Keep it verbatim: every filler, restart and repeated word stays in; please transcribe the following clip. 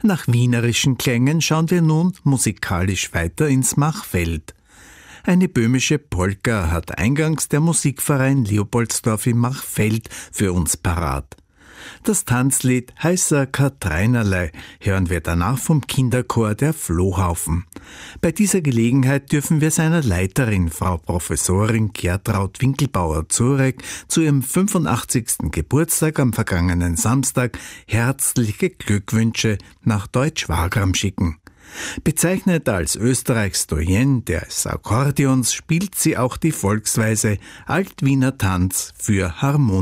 Nach wienerischen Klängen schauen wir nun musikalisch weiter ins Machfeld. Eine böhmische Polka hat eingangs der Musikverein Leopoldsdorf im Machfeld für uns parat. Das Tanzlied Heißer Katreinerlei hören wir danach vom Kinderchor der Flohhaufen. Bei dieser Gelegenheit dürfen wir seiner Leiterin, Frau Professorin Gertraud Winkelbauer-Zurek, zu ihrem fünfundachtzigsten Geburtstag am vergangenen Samstag herzliche Glückwünsche nach Deutsch-Wagram schicken. Bezeichnet als Österreichs Doyenne des Akkordeons spielt sie auch die Volksweise Altwiener Tanz für Harmonie.